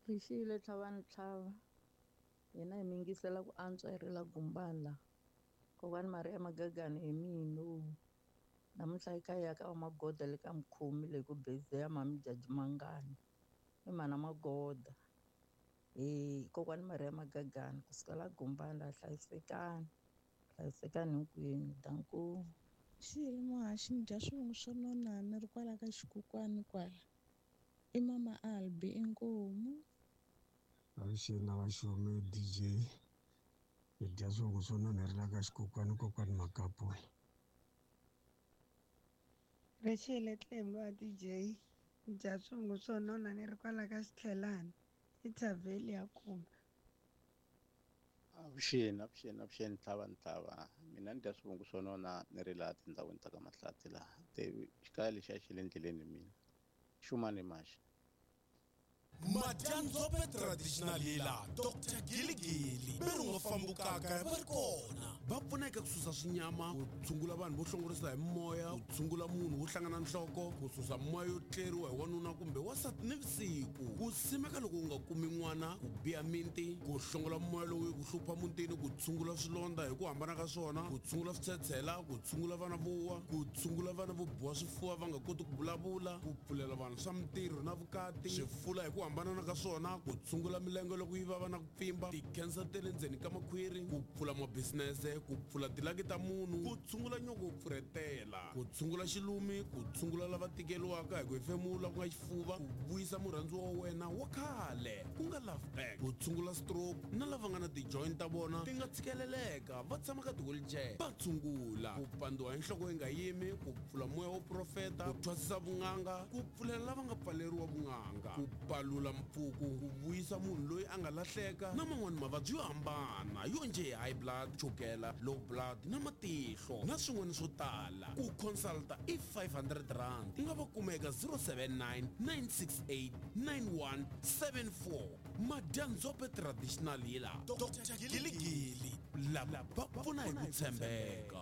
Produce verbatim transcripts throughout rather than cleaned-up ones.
Rixile tlhavani tlhava hina hi mingisela ku antswa hi rila gumbala kokwani Maria Magagani hi mino namuntlha hi kaya ka Magoda le ka Mkhomi le ku base ya mami Jaji Mangani i mana Magoda hi kokwani Maria Magagani kusukela gumbala hlayisekani hlayisekani hinkwenu danku Xile muhaxi ni dya swivungu swo nona ni ri kwala ka xikokwani kwala i mama Albi inkomu Avixeni va Xiome D J hi dya swivungu swo nona hi ri la ka xikokwani kokwani Makapu. Rixile Tlemba D J hi dya swivungu swo nona ni ri kwala ka Xitlhelani i Thavheli ya kuma. Avuxeni avuxeni avuxeni tlhava ni tlhava mina ni dya swivungu swo nona ni ri laha tindhawini ta ka Mahlati laha xikaya lexi a xi le endleleni hi mina xumani maxa Madyandzhope traditional hila Doctor Giligili beru nga fambukaka va ri kona va pfuneka ku susa swinyama ku tshungula vanhu vo hlongorisa hi moya ku tshungula munhu wo hlangana nhloko ku susa moya yo tleriwa hi wanuna kumbe wasati nivusiku ku simeka loko u nga kumi n'wana ku biya miti ku hlongola moya lowu ku hlupha mutini ku tshungula swilondza hi ku hambana ka swona ku tshungula switshetshela ku tshungula vana vo wa ku tshungula vana vo biwa swifuva va nga koti ku vulavula ku pfulela vanhu swa mintirho na vukati swifula hi ku hambana ka swona ku tshungula milenge loko yi vava na ku pfimba ti-cancer te le ndzeni ka makhwiri ku pfula mabisinese ku pfula tilaki ta munhu ku tshungula nyoko ku pfuretela ku tshungula xilumi ku tshungula lava tikeliwaka hi ku hefemula ku nga xifuva ku vuyisa murhandziwa wa wena wa khale ku nga love back ku tshungula stroke na lava nga na ti-joint ta vona ti nga tshikeleleka va tshama ka ti-wheelchair va tshungula ku pandiwa hi nhloko yi nga yimi ku pfula moya wo profeta ku thwasisa vun'anga ku pfulela lava nga pfaleriwa vun'anga ku palula mpfuku ku vuyisa munhu loyi a nga lahleka na man'wani mavabyi yo hambana yo nje high blood chukela low blood na matihlo na swin'wana swo tala ku consulta i five hundred rand ti nga va kumeka zero seven nine nine six eight nine one seven four Madyandzhope traditional hila Doctor Giligili lava va pfuna hi ku tshembeka.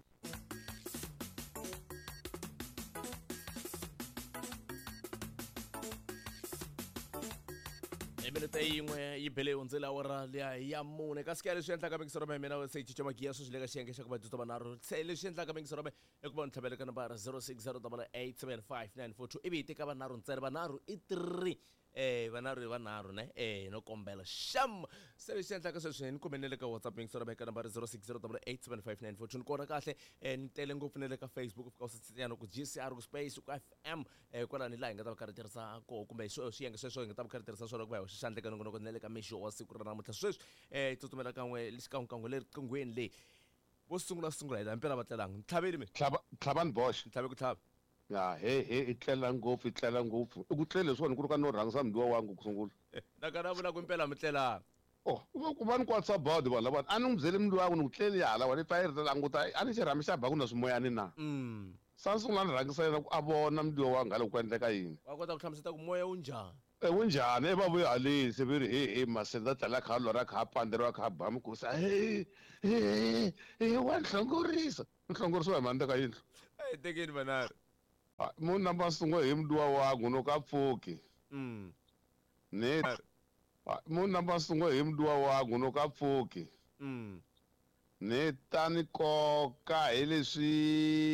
Minute yin'we yi bele hundzela awara liya ya mune kasi ke leswi endlaka mikisoro ya mina se cinca magiya sweswi le ka xiyenge xa ku va dyondzo vanharhu se leswi endlaka mikisoro i ku va ni tlhavela ka nambara zero six zero double eight seven five nine four two ivi hi teka vanharhu ntsena vanharhu i three eh vanharhu i vanharhu ne eh no kombela sham se leswi endlaka sweswi ni komenele ka WhatsApp mikisoro ka nambara zero six zero double eight seven five nine four two ni kona kahle eh ni tele ngopfu ne le ka Facebook fika usitsiyana ku G C R ku space ku F M eh kwala ni la hi nga ta va karhi tirhisa ko kumbe xiyenge sweswo hi nga ta va karhi tirhisa swona ku va hi xandle ka nongonoko ne le ka mixo wa siku ra namuntlha sweswi eh tsutsumela kan'we lexikankangwe leri qingweni leyi vo sungula sungula hi la mpela va tlelangi ni tlhaveli mi Tlhavani Bosch ni tlhave ku tlhava ya he he i tlela ngopfu i tlela ngopfu i ku tlele swona ku ri ka no rhangisa mndiwa wangu ku sungula na kana vula ku impela mi tlelanga oh ku va ni kwatisa about vanhu lava a ni n'wi byele mndiwa wangu ni ku tleli hala wena i pfa i ri languta a ni xirhami xa baku na swimoyani na mm sa ni sungula ni rhangisela ku a vona mndiwa wangu hala ku endleka yini wa kota ku hlamuseta ku moya wu njhani e wu njhani e va vuyi halisi va ri he he masenda tlela kha lora kha panderiwa kha ba mkusa he he he wa nhlongorisa nhlongorisiwa hi mani teka yindlu eh tekeni vanharhu munhu na masungo hi mndiwa wangu no ka pfuki mm ne munhu na masungo hi mndiwa wangu no ka pfuki mm ni ta ni koka hi leswi